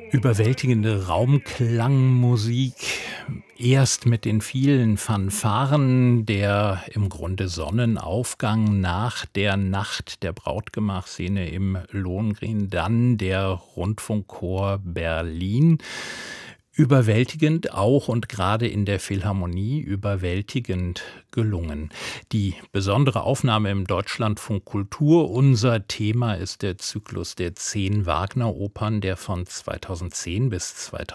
Überwältigende Raumklangmusik, erst mit den vielen Fanfaren, der im Grunde Sonnenaufgang nach der Nacht der Brautgemachszene im Lohengrin, dann der Rundfunkchor Berlin. Überwältigend auch und gerade in der Philharmonie überwältigend gelungen. Die besondere Aufnahme im Deutschlandfunk Kultur. Unser Thema ist der Zyklus der 10 Wagner-Opern, der von 2010 bis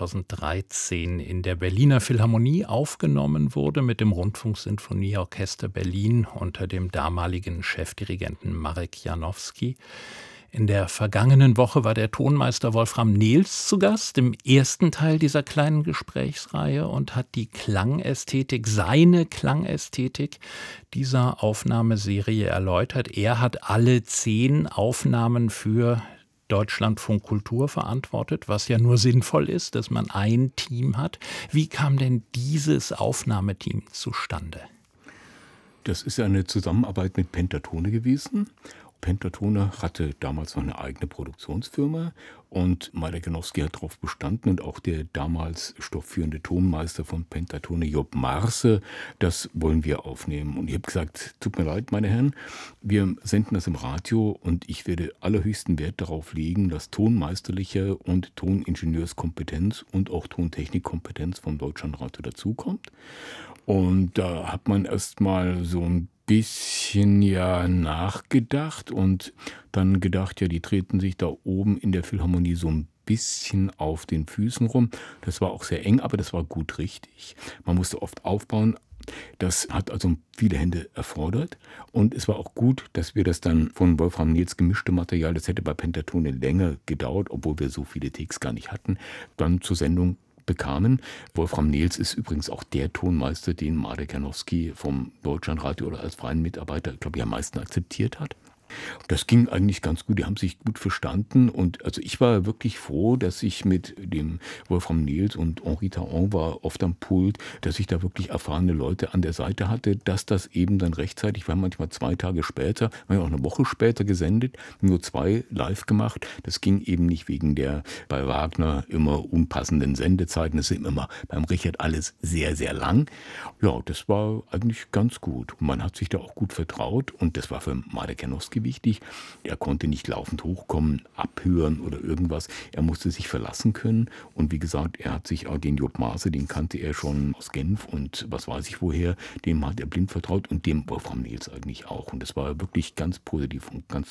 2013 in der Berliner Philharmonie aufgenommen wurde mit dem Rundfunksinfonieorchester Berlin unter dem damaligen Chefdirigenten Marek Janowski. In der vergangenen Woche war der Tonmeister Wolfram Nehls zu Gast im ersten Teil dieser kleinen Gesprächsreihe und hat die Klangästhetik, seine Klangästhetik dieser Aufnahmeserie erläutert. Er hat alle 10 Aufnahmen für Deutschlandfunk Kultur verantwortet, was ja nur sinnvoll ist, dass man ein Team hat. Wie kam denn dieses Aufnahmeteam zustande? Das ist ja eine Zusammenarbeit mit Pentatone gewesen. Pentatone hatte damals noch eine eigene Produktionsfirma und Marek Janowski hat darauf bestanden und auch der damals stoffführende Tonmeister von Pentatone, Job Marse, das wollen wir aufnehmen. Und ich habe gesagt, tut mir leid, meine Herren, wir senden das im Radio und ich werde allerhöchsten Wert darauf legen, dass tonmeisterliche und Toningenieurskompetenz und auch Tontechnikkompetenz vom Deutschlandradio dazukommt. Und da hat man erst mal so ein bisschen nachgedacht und dann gedacht, ja, die treten sich da oben in der Philharmonie so ein bisschen auf den Füßen rum. Das war auch sehr eng, aber das war gut richtig. Man musste oft aufbauen. Das hat also viele Hände erfordert und es war auch gut, dass wir das dann von Wolfram Nehls gemischte Material, das hätte bei Pentatone länger gedauert, obwohl wir so viele Takes gar nicht hatten, dann zur Sendung bekamen. Wolfram Nehls ist übrigens auch der Tonmeister, den Marek Janowski vom Deutschlandradio oder als freien Mitarbeiter, glaube ich, am meisten akzeptiert hat. Das ging eigentlich ganz gut, die haben sich gut verstanden und also ich war wirklich froh, dass ich mit dem Wolfram Nehls und Henri Taon war oft am Pult, dass ich da wirklich erfahrene Leute an der Seite hatte, dass das eben dann rechtzeitig, wir haben manchmal 2 Tage später, wir haben auch eine Woche später gesendet, nur 2 live gemacht, das ging eben nicht wegen der bei Wagner immer unpassenden Sendezeiten, das ist immer beim Richard alles sehr, sehr lang. Ja, das war eigentlich ganz gut und man hat sich da auch gut vertraut und das war für Marek Janowski wichtig. Er konnte nicht laufend hochkommen, abhören oder irgendwas. Er musste sich verlassen können. Und wie gesagt, er hat sich auch den Job Marse, den kannte er schon aus Genf und was weiß ich woher, dem hat er blind vertraut und dem Wolfram Nehls eigentlich auch. Und das war wirklich ganz positiv und ganz